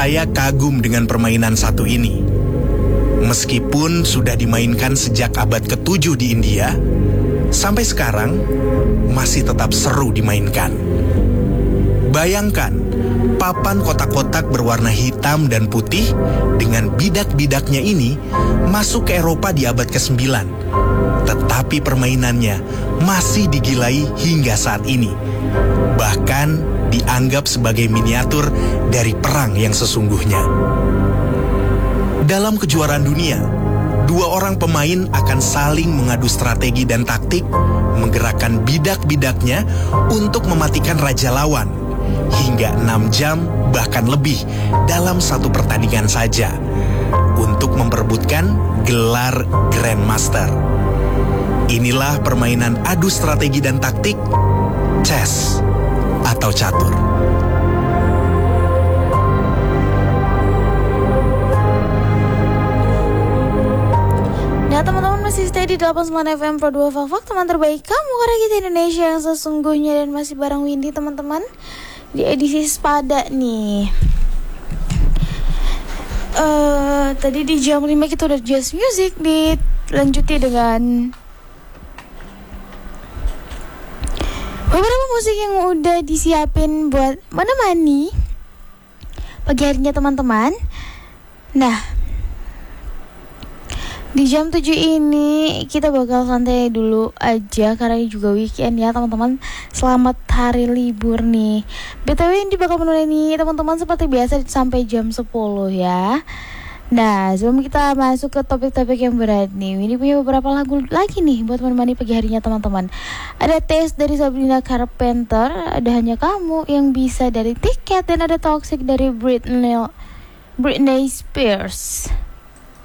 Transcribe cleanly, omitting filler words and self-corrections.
Saya kagum dengan permainan satu ini. Meskipun sudah dimainkan sejak abad ke-7 di India, sampai sekarang masih tetap seru dimainkan. Bayangkan, papan kotak-kotak berwarna hitam dan putih dengan bidak-bidaknya ini masuk ke Eropa di abad ke-9. Tetapi permainannya masih digilai hingga saat ini. Bahkan dianggap sebagai miniatur dari perang yang sesungguhnya. Dalam kejuaraan dunia, dua orang pemain akan saling mengadu strategi dan taktik, menggerakkan bidak-bidaknya untuk mematikan raja lawan, hingga 6 jam bahkan lebih dalam satu pertandingan saja, untuk memperebutkan gelar Grandmaster. Inilah permainan adu strategi dan taktik, chess atau catur. Nah teman-teman masih stay di 89 FM Pro 2 Fak teman terbaik kamu karena kita Indonesia yang sesungguhnya. Dan masih bareng Windy teman-teman di edisi Sepada nih. Tadi di jam 5 kita udah jazz music, dilanjuti dengan beberapa musik yang udah disiapin buat menemani pagi harinya teman-teman. Nah, di jam 7 ini kita bakal santai dulu aja karena ini juga weekend ya teman-teman. Selamat hari libur nih. BTW ini bakal menemani teman-teman seperti biasa sampai jam 10 ya. Nah, sebelum kita masuk ke topik-topik yang berat nih, ini punya beberapa lagu lagi nih buat menemani pagi harinya teman-teman. Ada Taste dari Sabrina Carpenter, ada Hanya Kamu yang Bisa dari Tiket, dan ada Toxic dari Britney Spears.